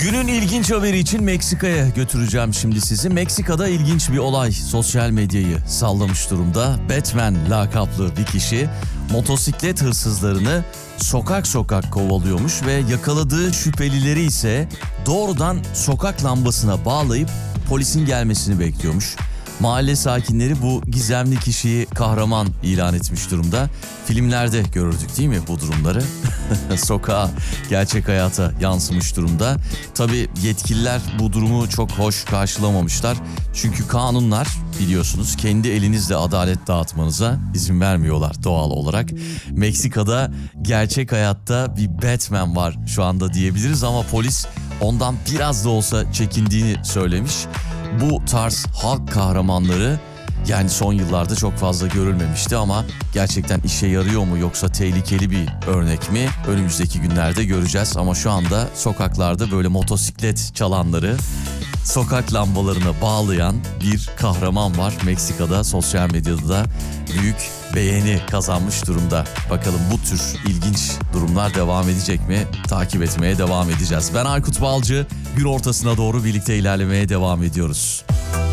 Günün ilginç haberi için Meksika'ya götüreceğim şimdi sizi. Meksika'da ilginç bir olay sosyal medyayı sallamış durumda. Batman lakaplı bir kişi motosiklet hırsızlarını sokak sokak kovalıyormuş ve yakaladığı şüphelileri ise doğrudan sokak lambasına bağlayıp polisin gelmesini bekliyormuş. Mahalle sakinleri bu gizemli kişiyi kahraman ilan etmiş durumda. Filmlerde görürdük değil mi bu durumları? Sokağa, gerçek hayata yansımış durumda. Tabii yetkililer bu durumu çok hoş karşılamamışlar. Çünkü kanunlar biliyorsunuz kendi elinizle adalet dağıtmanıza izin vermiyorlar doğal olarak. Meksika'da gerçek hayatta bir Batman var şu anda diyebiliriz ama polis ondan biraz da olsa çekindiğini söylemiş. Bu tarz halk kahramanları yani son yıllarda çok fazla görülmemişti ama gerçekten işe yarıyor mu yoksa tehlikeli bir örnek mi? Önümüzdeki günlerde göreceğiz ama şu anda sokaklarda böyle motosiklet çalanları sokak lambalarına bağlayan bir kahraman var. Meksika'da sosyal medyada da büyük beğeni kazanmış durumda. Bakalım bu tür ilginç durumlar devam edecek mi? Takip etmeye devam edeceğiz. Ben Aykut Balcı, gün ortasına doğru birlikte ilerlemeye devam ediyoruz.